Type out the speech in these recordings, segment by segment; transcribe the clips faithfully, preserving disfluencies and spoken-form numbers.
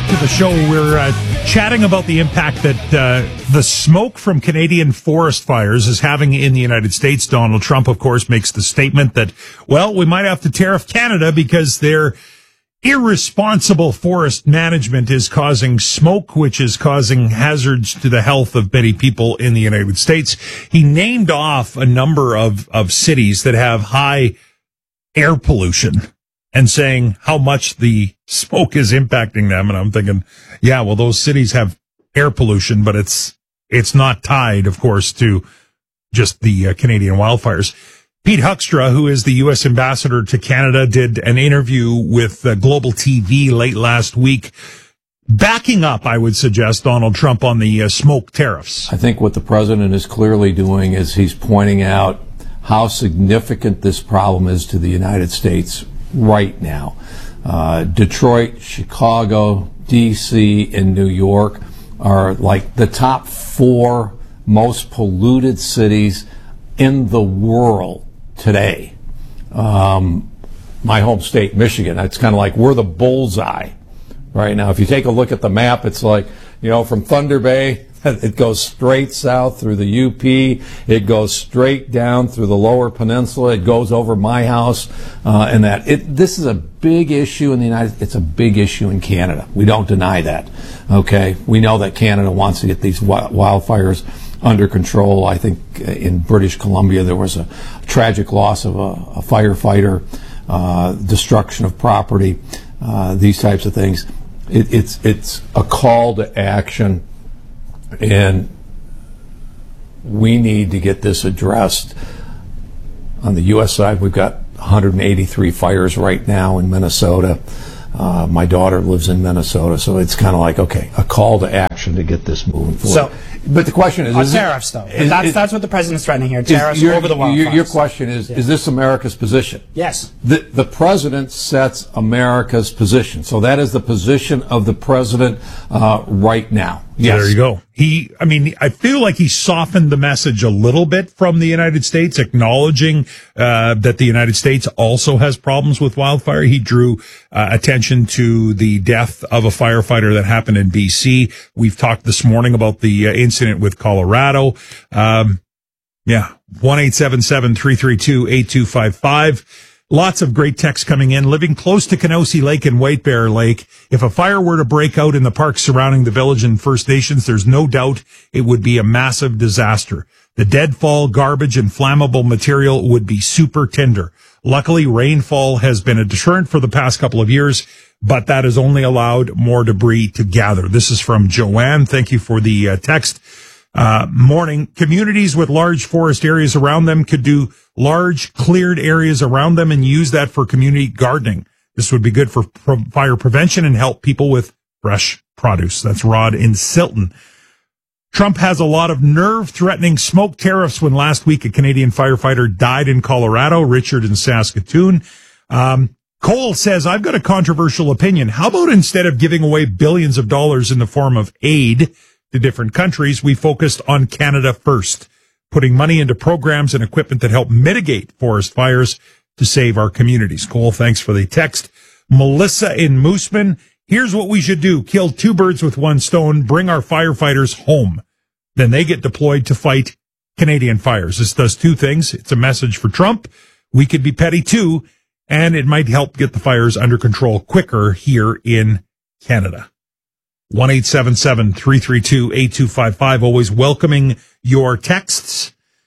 back to the show. We're uh, chatting about the impact that uh, the smoke from Canadian forest fires is having in the United States. Donald Trump, of course, makes the statement that, well, we might have to tariff Canada because their irresponsible forest management is causing smoke, which is causing hazards to the health of many people in the United States. He named off a number of, of cities that have high air pollution and saying how much the smoke is impacting them. And I'm thinking, yeah, well, those cities have air pollution, but it's it's not tied, of course, to just the uh, Canadian wildfires. Pete Hoekstra, who is the U S ambassador to Canada, did an interview with uh, Global T V late last week, backing up, I would suggest, Donald Trump on the uh, smoke tariffs. I think what the president is clearly doing is he's pointing out how significant this problem is to the United States right now. Uh, Detroit, Chicago, D C, and New York are like the top four most polluted cities in the world today. Um, my home state, Michigan, it's kind of like we're the bullseye right now. If you take a look at the map, it's like, you know, from Thunder Bay, it goes straight south through the U P. It goes straight down through the Lower Peninsula. It goes over my house, uh, and that. It, this is a big issue in the United States. It's a big issue in Canada. We don't deny that. Okay, we know that Canada wants to get these wildfires under control. I think in British Columbia there was a tragic loss of a, a firefighter, uh, destruction of property, uh, these types of things. It, it's it's a call to action. And we need to get this addressed. On the U S side, we've got one hundred eighty-three fires right now in Minnesota. Uh, my daughter lives in Minnesota, so it's kind of like, okay, a call to action to get this moving forward. So, but the question is... On is tariffs, it, though. Is, that's, is, that's what the president's threatening here, tariffs your, over the wildfires. Your, your question is, yeah. Is this America's position? Yes. The, the president sets America's position. So that is the position of the president uh, right now. Yes. There you go. He, I mean, I feel like he softened the message a little bit from the United States, acknowledging uh, that the United States also has problems with wildfire. He drew uh, attention to the death of a firefighter that happened in B C. We've talked this morning about the uh, incident with Colorado. Um, yeah, one eight seven seven, three three two, eight two five five. Lots of great texts coming in. Living close to Kenosee Lake and White Bear Lake, if a fire were to break out in the parks surrounding the village and First Nations, there's no doubt it would be a massive disaster. The deadfall, garbage, and flammable material would be super tender. Luckily, rainfall has been a deterrent for the past couple of years, but that has only allowed more debris to gather. This is from Joanne. Thank you for the uh, text. Uh, morning. Communities with large forest areas around them could do large cleared areas around them and use that for community gardening. This would be good for pro- fire prevention and help people with fresh produce. That's Rod in Silton. Trump has a lot of nerve-threatening smoke tariffs when last week a Canadian firefighter died in Colorado, Richard in Saskatoon. Um, Cole says, I've got a controversial opinion. How about instead of giving away billions of dollars in the form of aid to different countries, we focused on Canada first, putting money into programs and equipment that help mitigate forest fires to save our communities. Cole, thanks for the text. Melissa in Mooseman, here's what we should do. Kill two birds with one stone. Bring our firefighters home. Then they get deployed to fight Canadian fires. This does two things. It's a message for Trump. We could be petty too, and it might help get the fires under control quicker here in Canada. one eight seven seven, three three two, eight two five five. Always welcoming your texts.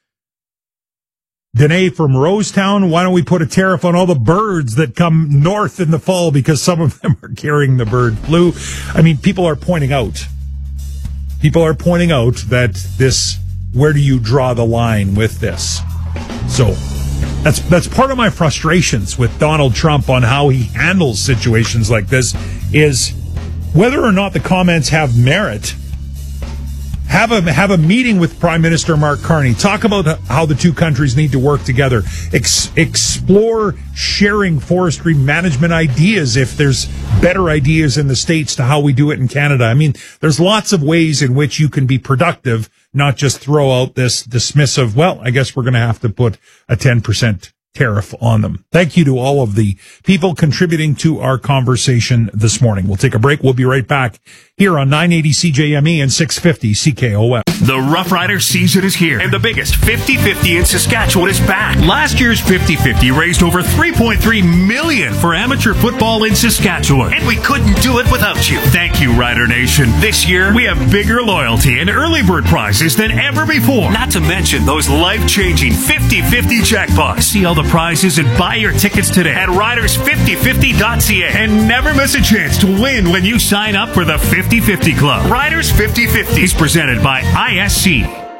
Danae from Rosetown, why don't we put a tariff on all the birds that come north in the fall because some of them are carrying the bird flu? I mean, people are pointing out, people are pointing out that this, where do you draw the line with this? So that's, that's part of my frustrations with Donald Trump on how he handles situations like this is whether or not the comments have merit. Have a have a meeting with Prime Minister Mark Carney. Talk about how the two countries need to work together. Ex- explore sharing forestry management ideas if there's better ideas in the States to how we do it in Canada. I mean, there's lots of ways in which you can be productive, not just throw out this dismissive, well, I guess we're going to have to put a ten percent tariff on them. Thank you to all of the people contributing to our conversation this morning. We'll take a break. We'll be right back here on nine eighty C J M E and six fifty C K O M. The Rough Rider season is here, and the biggest fifty fifty in Saskatchewan is back. Last year's fifty fifty raised over three point three million dollars for amateur football in Saskatchewan, and we couldn't do it without you. Thank you, Rider Nation. This year, we have bigger loyalty and early bird prizes than ever before. Not to mention those life-changing fifty fifty jackpots. See all the prizes and buy your tickets today at riders fifty fifty dot c a, and never miss a chance to win when you sign up for the fifty fifty Club. Riders fifty fifty is presented by I S C.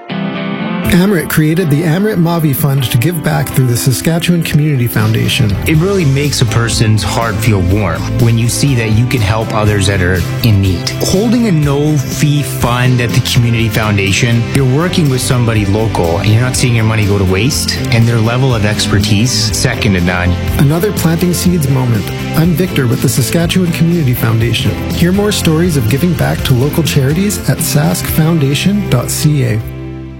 Amrit created the Amrit Mavi Fund to give back through the Saskatchewan Community Foundation. It really makes a person's heart feel warm when you see that you can help others that are in need. Holding a no-fee fund at the Community Foundation, you're working with somebody local and you're not seeing your money go to waste, and their level of expertise, second to none. Another planting seeds moment. I'm Victor with the Saskatchewan Community Foundation. Hear more stories of giving back to local charities at sask foundation dot c a.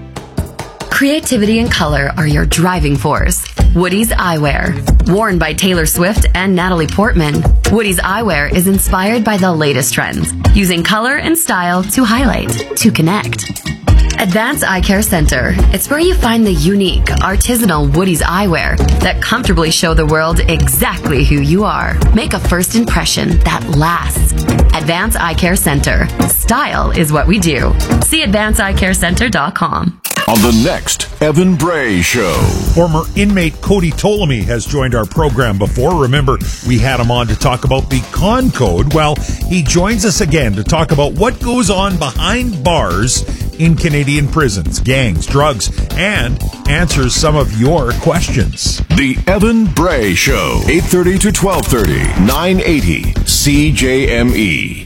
Creativity and color are your driving force. Woody's Eyewear. Worn by Taylor Swift and Natalie Portman, Woody's Eyewear is inspired by the latest trends, using color and style to highlight, to connect. Advanced Eye Care Center. It's where you find the unique, artisanal Woody's eyewear that comfortably show the world exactly who you are. Make a first impression that lasts. Advanced Eye Care Center. Style is what we do. See advanced eye care center dot com. On the next Evan Bray Show. Former inmate Cody Ptolemy has joined our program before. Remember, we had him on to talk about the Con Code. Well, he joins us again to talk about what goes on behind bars in Canadian prisons, gangs, drugs, and answers some of your questions. The Evan Bray Show, eight thirty to twelve thirty, nine eighty C J M E.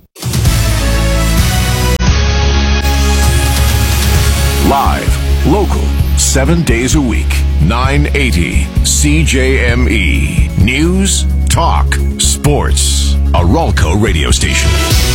Live, local, seven days a week, nine eighty C J M E. News, talk, sports. A Ralco radio station.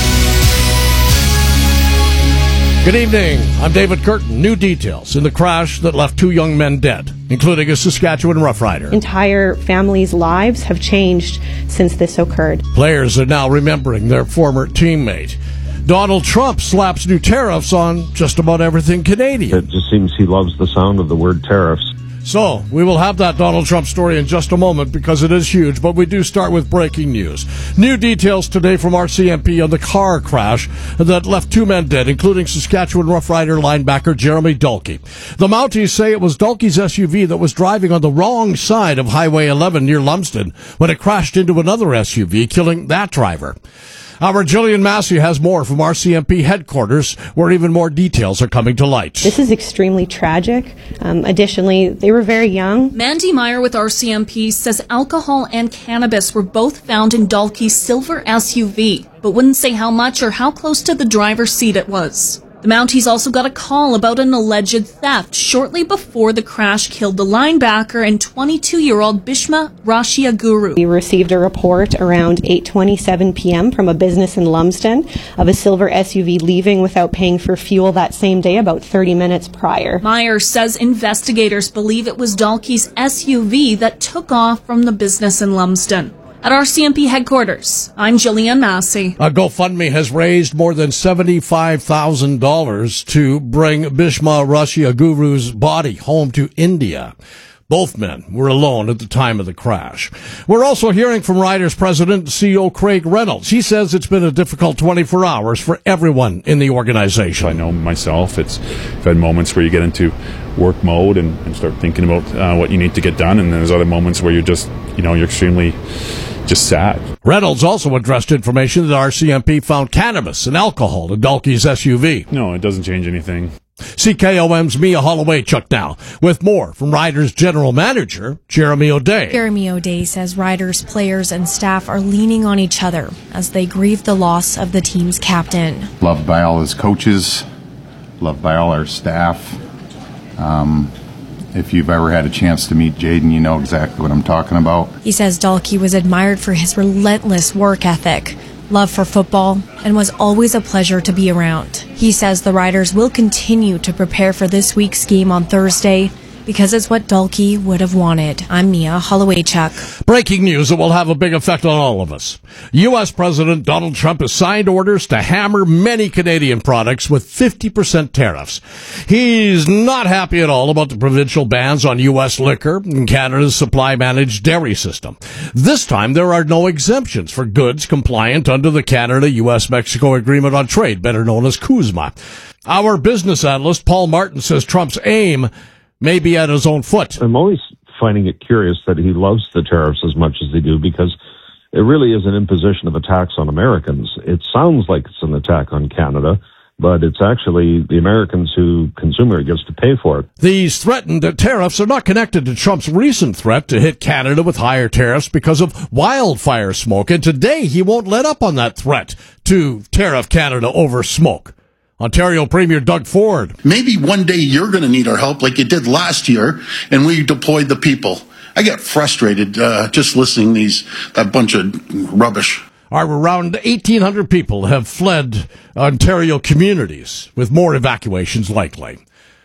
Good evening. I'm David Curtin. New details in the crash that left two young men dead, including a Saskatchewan Rough Rider. Entire families' lives have changed since this occurred. Players are now remembering their former teammate. Donald Trump slaps new tariffs on just about everything Canadian. It just seems he loves the sound of the word tariffs. So, we will have that Donald Trump story in just a moment because it is huge, but we do start with breaking news. New details today from R C M P on the car crash that left two men dead, including Saskatchewan Rough Rider linebacker Jeremy Dalkey. The Mounties say it was Dalkey's S U V that was driving on the wrong side of Highway eleven near Lumsden when it crashed into another S U V, killing that driver. Our Jillian Massey has more from R C M P headquarters, where even more details are coming to light. This is extremely tragic. Um, additionally, they were very young. Mandy Meyer with R C M P says alcohol and cannabis were both found in Dalkey's silver S U V, but wouldn't say how much or how close to the driver's seat it was. The Mounties also got a call about an alleged theft shortly before the crash killed the linebacker and twenty-two-year-old Bishma Rashiaguru. We received a report around eight twenty-seven p.m. from a business in Lumsden of a silver S U V leaving without paying for fuel that same day, about thirty minutes prior. Meyer says investigators believe it was Dalkey's S U V that took off from the business in Lumsden. At R C M P headquarters, I'm Jillian Massey. A GoFundMe has raised more than seventy-five thousand dollars to bring Bishma Rashiaguru's body home to India. Both men were alone at the time of the crash. We're also hearing from Riders President and C E O Craig Reynolds. He says it's been a difficult twenty-four hours for everyone in the organization. I know myself, it's I've had moments where you get into work mode and, and start thinking about uh, what you need to get done, and then there's other moments where you're just, you know, you're extremely just sad. Reynolds also addressed information that R C M P found cannabis and alcohol in Dalkey's S U V. No, it doesn't change anything. C K O M's Mia Holloway-Chuck now, with more from Riders General Manager Jeremy O'Day. Jeremy O'Day says Riders, players, and staff are leaning on each other as they grieve the loss of the team's captain. Loved by all his coaches, loved by all our staff. Um, if you've ever had a chance to meet Jaden, you know exactly what I'm talking about. He says Dalkey was admired for his relentless work ethic, love for football, and was always a pleasure to be around. He says the Riders will continue to prepare for this week's game on Thursday because it's what Dalkey would have wanted. I'm Mia Holloway-Chuck. Breaking news that will have a big effect on all of us. U S. President Donald Trump has signed orders to hammer many Canadian products with fifty percent tariffs. He's not happy at all about the provincial bans on U S liquor and Canada's supply-managed dairy system. This time, there are no exemptions for goods compliant under the Canada-U S Mexico Agreement on Trade, better known as CUSMA. Our business analyst, Paul Martin, says Trump's aim may be at his own foot. I'm always finding it curious that he loves the tariffs as much as they do, because it really is an imposition of a tax on Americans. It sounds like it's an attack on Canada, but it's actually the Americans who consumer gets to pay for it. These threatened tariffs are not connected to Trump's recent threat to hit Canada with higher tariffs because of wildfire smoke. And today he won't let up on that threat to tariff Canada over smoke. Ontario Premier Doug Ford. Maybe one day you're going to need our help like you did last year, and we deployed the people. I get frustrated uh, just listening to these that bunch of rubbish. Our around eighteen hundred people have fled Ontario communities, with more evacuations likely.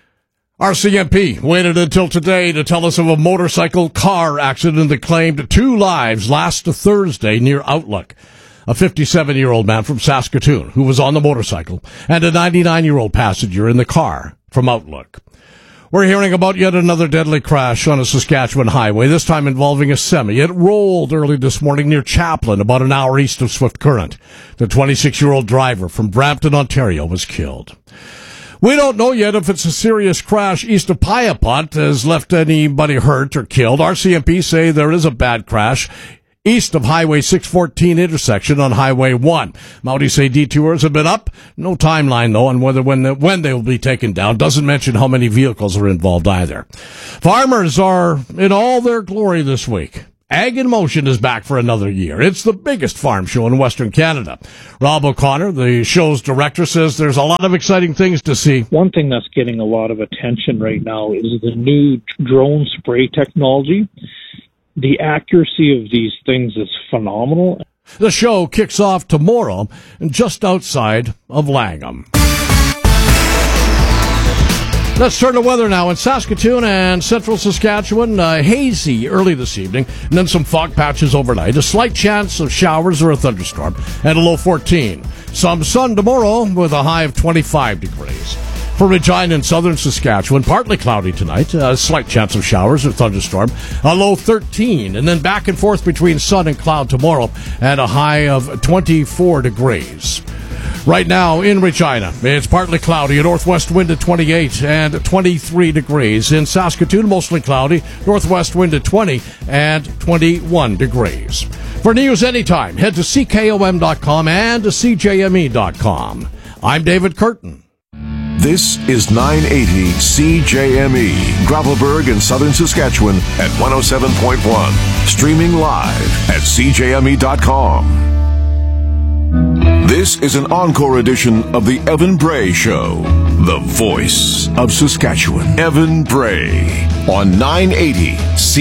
R C M P waited until today to tell us of a motorcycle car accident that claimed two lives last Thursday near Outlook. A fifty-seven-year-old man from Saskatoon who was on the motorcycle and a ninety-nine-year-old passenger in the car from Outlook. We're hearing about yet another deadly crash on a Saskatchewan highway, this time involving a semi. It rolled early this morning near Chaplin, about an hour east of Swift Current. The twenty-six-year-old driver from Brampton, Ontario, was killed. We don't know yet if it's a serious crash east of Piapot has left anybody hurt or killed. R C M P say there is a bad crash east of Highway six fourteen intersection on Highway one. Mounties say detours have been up. No timeline, though, on whether when, the, when they will be taken down. Doesn't mention how many vehicles are involved either. Farmers are in all their glory this week. Ag in Motion is back for another year. It's the biggest farm show in Western Canada. Rob O'Connor, the show's director, says there's a lot of exciting things to see. One thing that's getting a lot of attention right now is the new drone spray technology. The accuracy of these things is phenomenal. The show kicks off tomorrow just outside of Langham. Let's turn to weather now. In Saskatoon and central Saskatchewan, uh, hazy early this evening, and then some fog patches overnight. A slight chance of showers or a thunderstorm, and a low fourteen. Some sun tomorrow with a high of twenty-five degrees. For Regina and southern Saskatchewan, partly cloudy tonight, a slight chance of showers or thunderstorm, a low thirteen, and then back and forth between sun and cloud tomorrow, and a high of twenty-four degrees. Right now in Regina, it's partly cloudy, a northwest wind at twenty-eight and twenty-three degrees. In Saskatoon, mostly cloudy, northwest wind at twenty and twenty-one degrees. For news anytime, head to C K O M dot com and to C J M E dot com. I'm David Curtin. This is nine eighty C J M E, Gravelburg in southern Saskatchewan at one oh seven point one. Streaming live at C J M E dot com. This is an encore edition of the Evan Bray Show, the voice of Saskatchewan. Evan Bray on nine eighty C